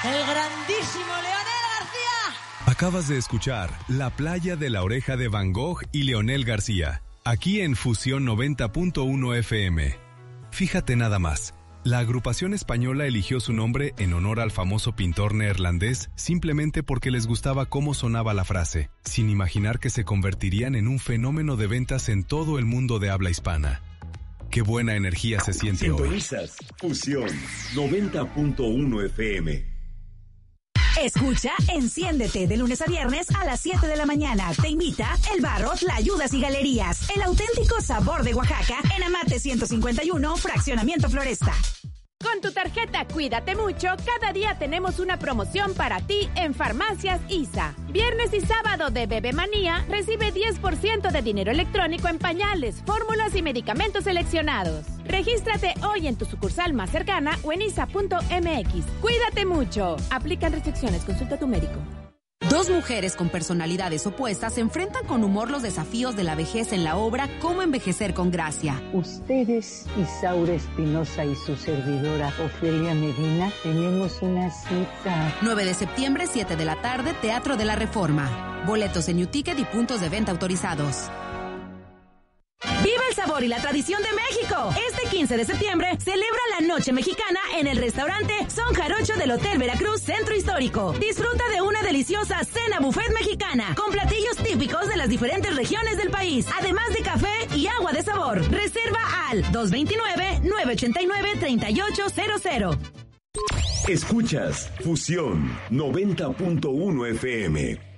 el grandísimo Leonel García. Acabas de escuchar La Playa de la Oreja de Van Gogh y Leonel García, aquí en Fusión 90.1 FM. Fíjate nada más, la agrupación española eligió su nombre en honor al famoso pintor neerlandés simplemente porque les gustaba cómo sonaba la frase, sin imaginar que se convertirían en un fenómeno de ventas en todo el mundo de habla hispana. Qué buena energía se siente hoy. Sintonizas Fusión 90.1 FM. Escucha Enciéndete de lunes a viernes a las 7 de la mañana. Te invita El Barro, Tlayudas y Galerías. El auténtico sabor de Oaxaca en Amate 151, Fraccionamiento Floresta. Con tu tarjeta Cuídate Mucho, cada día tenemos una promoción para ti en Farmacias ISA. Viernes y sábado de Bebe Manía, recibe 10% de dinero electrónico en pañales, fórmulas y medicamentos seleccionados. Regístrate hoy en tu sucursal más cercana o en isa.mx. Cuídate mucho. Aplican restricciones. Consulta a tu médico. Dos mujeres con personalidades opuestas se enfrentan con humor los desafíos de la vejez en la obra Cómo envejecer con gracia. Ustedes, Isaura Espinosa y su servidora Ofelia Medina, tenemos una cita. 9 de septiembre, 7 de la tarde, Teatro de la Reforma. Boletos en Newticket y puntos de venta autorizados. ¡Viva el sabor y la tradición de México! Este 15 de septiembre celebra la Noche Mexicana en el restaurante Son Jarocho del Hotel Veracruz Centro Histórico. Disfruta de una deliciosa cena buffet mexicana con platillos típicos de las diferentes regiones del país, además de café y agua de sabor. Reserva al 229-989-3800. Escuchas Fusión 90.1 FM.